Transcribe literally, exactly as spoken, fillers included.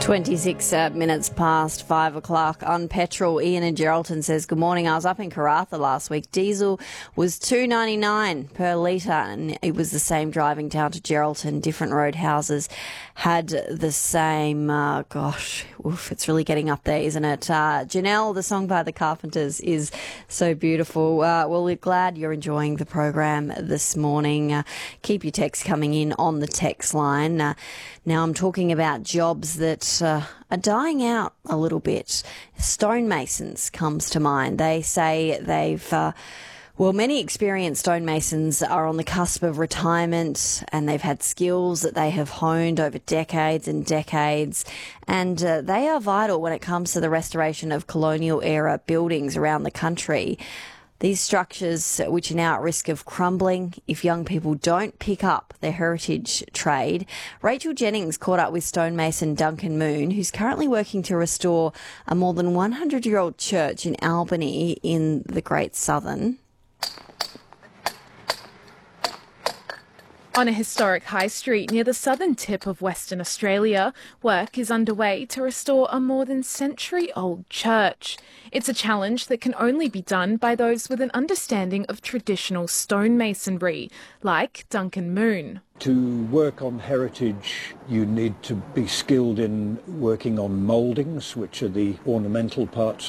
twenty-six uh, minutes past five o'clock on petrol. Ian in Geraldton says, good morning. I was up in Karratha last week. Diesel was two ninety-nine per litre and it was the same driving down to Geraldton. Different roadhouses had the same. Uh, gosh, oof, it's really getting up there, isn't it? Uh, Janelle, the song by the Carpenters is so beautiful. Uh, well, we're glad you're enjoying the program this morning. Uh, keep your texts coming in on the text line. Uh, now I'm talking about jobs that uh, are dying out a little bit. Stonemasons comes to mind. They say they've... Uh, Well, many experienced stonemasons are on the cusp of retirement and they've had skills that they have honed over decades and decades, and uh, they are vital when it comes to the restoration of colonial-era buildings around the country. These structures, which are now at risk of crumbling if young people don't pick up their heritage trade. Rachel Jennings caught up with stonemason Duncan Moon, who's currently working to restore a more than one hundred year old church in Albany in the Great Southern. On a historic high street near the southern tip of Western Australia, work is underway to restore a more than century-old church. It's a challenge that can only be done by those with an understanding of traditional stonemasonry, like Duncan Moon. To work on heritage, you need to be skilled in working on mouldings, which are the ornamental parts